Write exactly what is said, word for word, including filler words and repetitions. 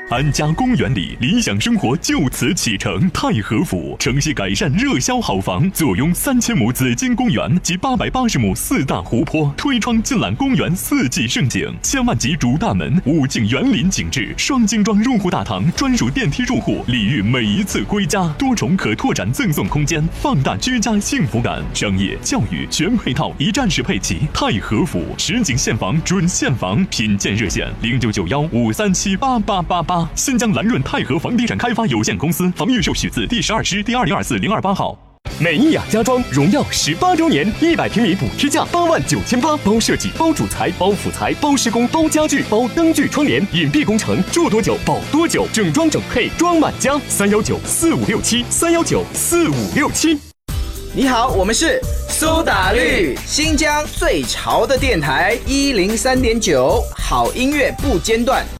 安家公园里，理想生活就此启程。太和府城西改善热销好房，坐拥三千亩紫金公园及八百八十亩四大湖泊，推窗尽览公园四季盛景。千万级主大门，五景园林景致，双精装入户大堂，专属电梯入户，礼遇每一次归家。多重可拓展赠送空间，放大居家幸福感。商业、教育全配套，一站式配齐。太和府实景现房准现房，品鉴热线零九九幺五三七八八八八。新疆蓝润太和房地产开发有限公司房预售许字第十二支第二零二四零二八号。 美意雅家装荣耀十八周年，一百平米补贴价八万九千八，包设计、包主材、包辅材、包施工、包家具、包灯具窗帘，隐蔽工程，住多久保多久，整装整配装满家。三幺九四五六七，三幺九四五六七。 你好，我们是苏打绿，新疆最潮的电台一零三点九，好音乐不间断，